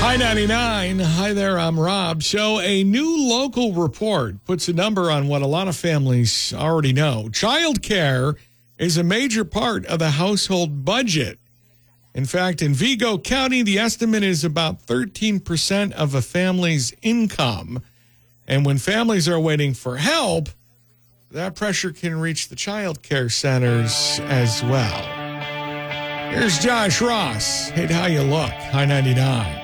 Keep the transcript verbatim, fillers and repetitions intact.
Hi ninety-nine. Hi there, I'm Rob. So a new local report puts a number on what a lot of families already know. Childcare is a major part of the household budget. In fact, in Vigo County, the estimate is about thirteen percent of a family's income. And when families are waiting for help, that pressure can reach the child care centers as well. Here's Josh Ross. Hey, how you look? Hi ninety-nine.